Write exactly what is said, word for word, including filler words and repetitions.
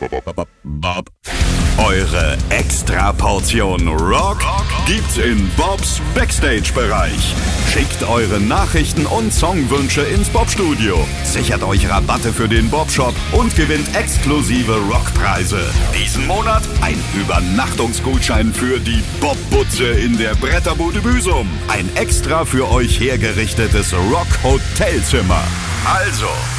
Bob. Eure Extra-Portion Rock gibt's in Bobs Backstage-Bereich. Schickt eure Nachrichten und Songwünsche ins Bob-Studio. Sichert euch Rabatte für den Bob-Shop und gewinnt exklusive Rockpreise. Diesen Monat ein Übernachtungsgutschein für die Bob-Butze in der Bretterbude Büsum. Ein extra für euch hergerichtetes Rock-Hotelzimmer. Also,